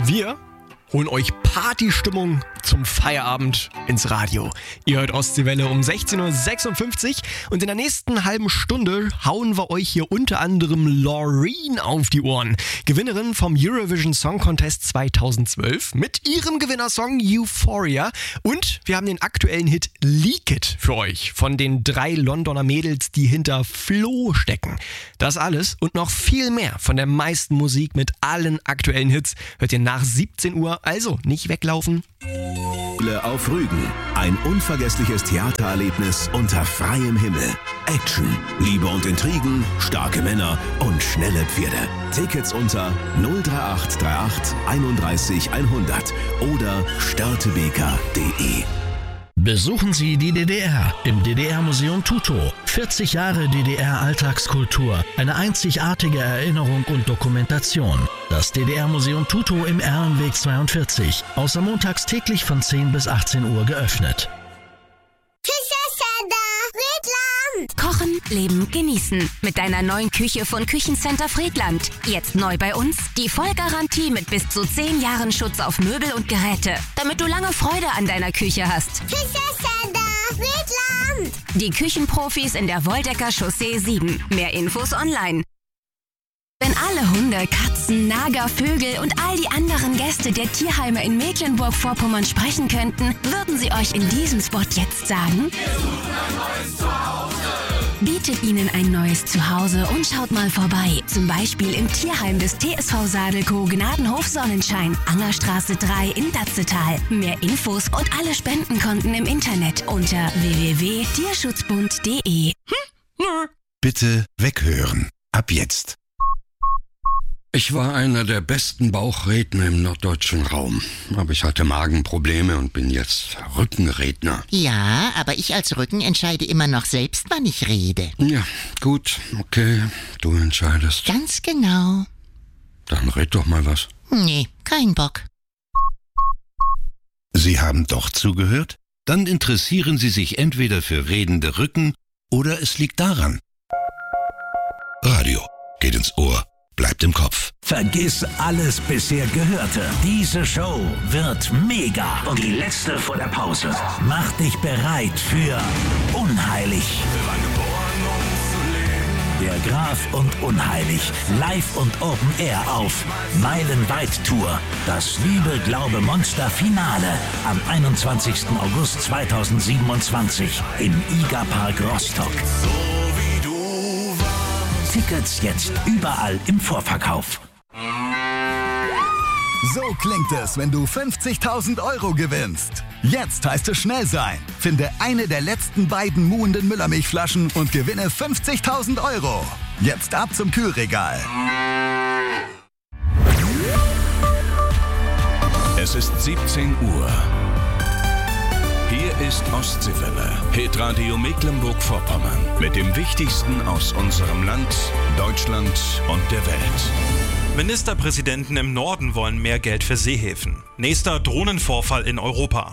Wir holen euch Partystimmung zum Feierabend ins Radio. Ihr hört Ostseewelle um 16.56 Uhr und in der nächsten halben Stunde hauen wir euch hier unter anderem Loreen auf die Ohren. Gewinnerin vom Eurovision Song Contest 2012 mit ihrem Gewinnersong Euphoria. Und wir haben den aktuellen Hit Leak It für euch von den 3 Londoner Mädels, die hinter Flo stecken. Das alles und noch viel mehr von der meisten Musik mit allen aktuellen Hits hört ihr nach 17 Uhr, also nicht weglaufen. Auf Rügen. Ein unvergessliches Theatererlebnis unter freiem Himmel. Action, Liebe und Intrigen, starke Männer und schnelle Pferde. Tickets unter 03838 31 100 oder störtebeker.de. Besuchen Sie die DDR im DDR-Museum Tutow. 40 Jahre DDR-Alltagskultur, eine einzigartige Erinnerung und Dokumentation. Das DDR-Museum Tutow im Erlenweg 42, außer montags täglich von 10 bis 18 Uhr geöffnet. Kochen, leben, genießen. Mit deiner neuen Küche von Küchencenter Friedland. Jetzt neu bei uns die Vollgarantie mit bis zu 10 Jahren Schutz auf Möbel und Geräte, damit du lange Freude an deiner Küche hast. Küchencenter Friedland. Die Küchenprofis in der Woldecker Chaussee 7. Mehr Infos online. Wenn alle Hunde, Katzen, Nager, Vögel und all die anderen Gäste der Tierheime in Mecklenburg-Vorpommern sprechen könnten, würden sie euch in diesem Spot jetzt sagen: Wir suchen ein neues Zuhause. Bietet ihnen ein neues Zuhause und schaut mal vorbei. Zum Beispiel im Tierheim des TSV Sadelkow Gnadenhof Sonnenschein, Angerstraße 3 in Datzetal. Mehr Infos und alle Spendenkonten im Internet unter www.tierschutzbund.de. Bitte weghören. Ab jetzt. Ich war einer der besten Bauchredner im norddeutschen Raum. Aber ich hatte Magenprobleme und bin jetzt Rückenredner. Ja, aber ich als Rücken entscheide immer noch selbst, wann ich rede. Ja, gut, okay, du entscheidest. Ganz genau. Dann red doch mal was. Nee, kein Bock. Sie haben doch zugehört? Dann interessieren Sie sich entweder für redende Rücken oder es liegt daran. Radio geht ins Ohr. Bleibt im Kopf. Vergiss alles bisher Gehörte. Diese Show wird mega. Und die letzte vor der Pause. Mach dich bereit für Unheilig. Der Graf und Unheilig. Live und Open Air auf Meilenweit Tour. Das Liebe, Glaube, Monster Finale am 21. August 2027 im IGA-Park Rostock. Tickets jetzt überall im Vorverkauf. So klingt es, wenn du 50.000 € gewinnst. Jetzt heißt es schnell sein. Finde eine der letzten beiden muhenden Müllermilchflaschen und gewinne 50.000 €. Jetzt ab zum Kühlregal. Es ist 17 Uhr. Hier ist Ostseewelle, Hitradio Mecklenburg-Vorpommern. Mit dem Wichtigsten aus unserem Land, Deutschland und der Welt. Ministerpräsidenten im Norden wollen mehr Geld für Seehäfen. Nächster Drohnenvorfall in Europa.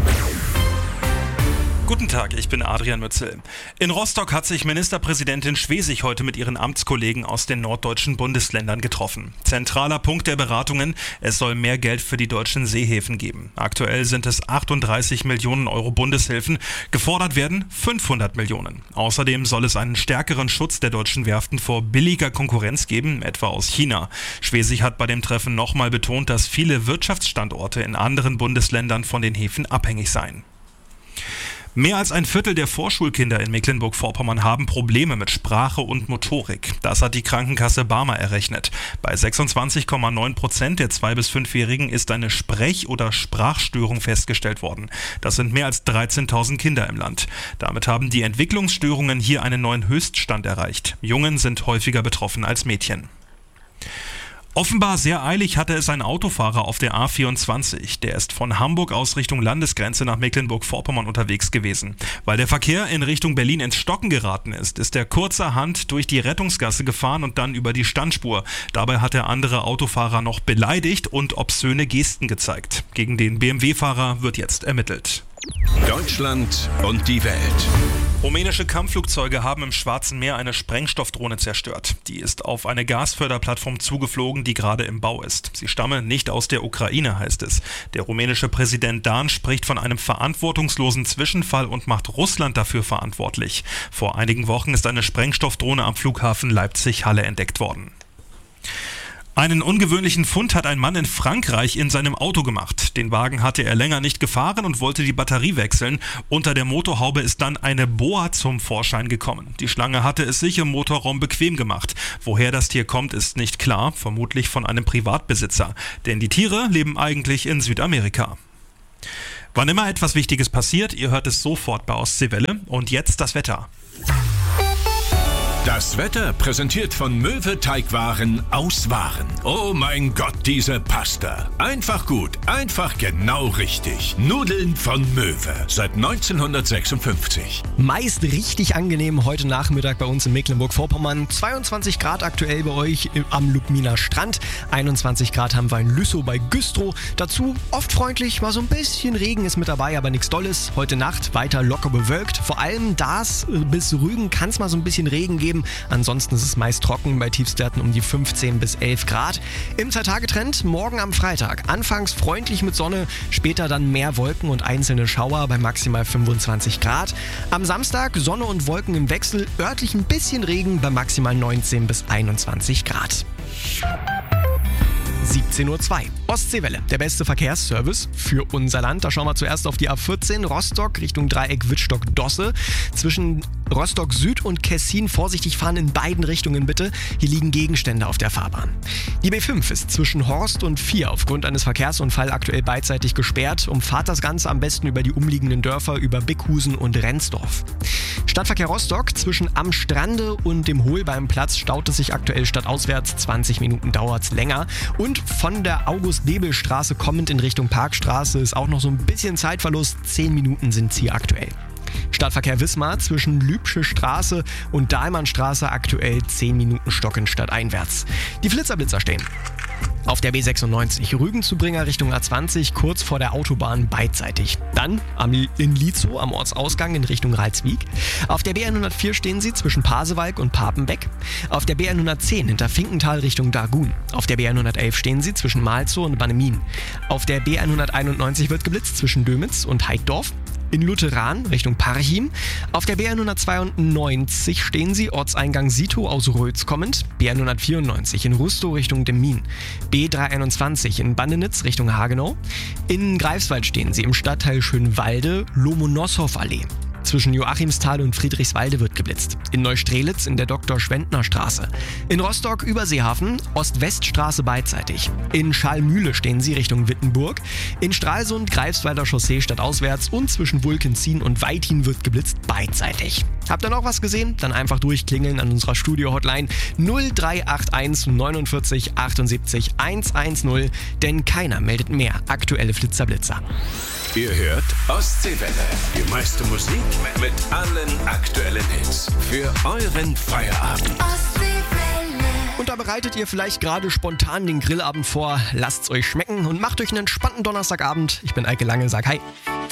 Guten Tag, ich bin Adrian Mützel. In Rostock hat sich Ministerpräsidentin Schwesig heute mit ihren Amtskollegen aus den norddeutschen Bundesländern getroffen. Zentraler Punkt der Beratungen: Es soll mehr Geld für die deutschen Seehäfen geben. Aktuell sind es 38 Millionen € Bundeshilfen. Gefordert werden 500 Millionen. Außerdem soll es einen stärkeren Schutz der deutschen Werften vor billiger Konkurrenz geben, etwa aus China. Schwesig hat bei dem Treffen nochmal betont, dass viele Wirtschaftsstandorte in anderen Bundesländern von den Häfen abhängig seien. Mehr als ein Viertel der Vorschulkinder in Mecklenburg-Vorpommern haben Probleme mit Sprache und Motorik. Das hat die Krankenkasse Barmer errechnet. Bei 26,9% der 2- bis 5-Jährigen ist eine Sprech- oder Sprachstörung festgestellt worden. Das sind mehr als 13.000 Kinder im Land. Damit haben die Entwicklungsstörungen hier einen neuen Höchststand erreicht. Jungen sind häufiger betroffen als Mädchen. Offenbar sehr eilig hatte es ein Autofahrer auf der A24. Der ist von Hamburg aus Richtung Landesgrenze nach Mecklenburg-Vorpommern unterwegs gewesen. Weil der Verkehr in Richtung Berlin ins Stocken geraten ist er kurzerhand durch die Rettungsgasse gefahren und dann über die Standspur. Dabei hat der andere Autofahrer noch beleidigt und obszöne Gesten gezeigt. Gegen den BMW-Fahrer wird jetzt ermittelt. Deutschland und die Welt. Rumänische Kampfflugzeuge haben im Schwarzen Meer eine Sprengstoffdrohne zerstört. Die ist auf eine Gasförderplattform zugeflogen, die gerade im Bau ist. Sie stamme nicht aus der Ukraine, heißt es. Der rumänische Präsident Dan spricht von einem verantwortungslosen Zwischenfall und macht Russland dafür verantwortlich. Vor einigen Wochen ist eine Sprengstoffdrohne am Flughafen Leipzig-Halle entdeckt worden. Einen ungewöhnlichen Fund hat ein Mann in Frankreich in seinem Auto gemacht. Den Wagen hatte er länger nicht gefahren und wollte die Batterie wechseln. Unter der Motorhaube ist dann eine Boa zum Vorschein gekommen. Die Schlange hatte es sich im Motorraum bequem gemacht. Woher das Tier kommt, ist nicht klar, vermutlich von einem Privatbesitzer. Denn die Tiere leben eigentlich in Südamerika. Wann immer etwas Wichtiges passiert, ihr hört es sofort bei Ostseewelle. Und jetzt das Wetter. Das Wetter präsentiert von Möwe Teigwaren aus Waren. Oh mein Gott, diese Pasta. Einfach gut, einfach genau richtig. Nudeln von Möwe seit 1956. Meist richtig angenehm heute Nachmittag bei uns in Mecklenburg-Vorpommern. 22 Grad aktuell bei euch am Lubminer Strand. 21 Grad haben wir in Lüssow bei Güstrow. Dazu oft freundlich, mal so ein bisschen Regen ist mit dabei, aber nichts Dolles. Heute Nacht weiter locker bewölkt. Vor allem bis Rügen kann es mal so ein bisschen Regen geben. Ansonsten ist es meist trocken bei Tiefstwerten um die 15 bis 11 Grad. Im Zwei-Tage-Trend morgen am Freitag. Anfangs freundlich mit Sonne, später dann mehr Wolken und einzelne Schauer bei maximal 25 Grad. Am Samstag Sonne und Wolken im Wechsel, örtlich ein bisschen Regen bei maximal 19 bis 21 Grad. 17:02 Uhr. Ostseewelle, der beste Verkehrsservice für unser Land. Da schauen wir zuerst auf die A14 Rostock Richtung Dreieck Wittstock-Dosse. Zwischen Rostock Süd und Kessin vorsichtig fahren in beiden Richtungen bitte. Hier liegen Gegenstände auf der Fahrbahn. Die B5 ist zwischen Horst und Vier aufgrund eines Verkehrsunfalls aktuell beidseitig gesperrt. Umfahrt das Ganze am besten über die umliegenden Dörfer, über Bickhusen und Rendsdorf. Stadtverkehr Rostock zwischen Am Strande und dem Holbeimplatz staut es sich aktuell stadtauswärts. 20 Minuten dauert es länger. Und von der August-Bebel-Straße kommend in Richtung Parkstraße ist auch noch so ein bisschen Zeitverlust. 10 Minuten sind es hier aktuell. Stadtverkehr Wismar zwischen Lübsche Straße und Dahlmannstraße aktuell 10 Minuten stockend stadteinwärts. Die Flitzer stehen. Auf der B96 Rügen-Zubringer Richtung A20 kurz vor der Autobahn beidseitig. Dann in Lietzow am Ortsausgang in Richtung Ralswiek. Auf der B104 stehen sie zwischen Pasewalk und Papenbeck. Auf der B110 hinter Finkenthal Richtung Dargun. Auf der B111 stehen sie zwischen Malzow und Bannemin. Auf der B191 wird geblitzt zwischen Dömitz und Heidorf. In Lutheran Richtung Parchim. Auf der B192 stehen sie Ortseingang Sito aus Rötz kommend. B194 in Rustow Richtung Demmin. B321 in Bandenitz Richtung Hagenau. In Greifswald stehen sie im Stadtteil Schönwalde, Lomonossow-Allee. Zwischen Joachimsthal und Friedrichswalde wird geblitzt. In Neustrelitz in der Dr.-Schwendner-Straße. In Rostock Überseehafen, Ost-West-Straße beidseitig. In Schalmühle stehen sie Richtung Wittenburg. In Stralsund Greifswalder Chaussee stadtauswärts und zwischen Wulkenzien und Weithin wird geblitzt beidseitig. Habt ihr noch was gesehen? Dann einfach durchklingeln an unserer Studio-Hotline 0381 49 78 110, denn keiner meldet mehr aktuelle Flitzer-Blitzer. Ihr hört Ostseewelle, die meiste Musik mit allen aktuellen Hits für euren Feierabend. Und da bereitet ihr vielleicht gerade spontan den Grillabend vor. Lasst's euch schmecken und macht euch einen entspannten Donnerstagabend. Ich bin Eike Lange, sag hi.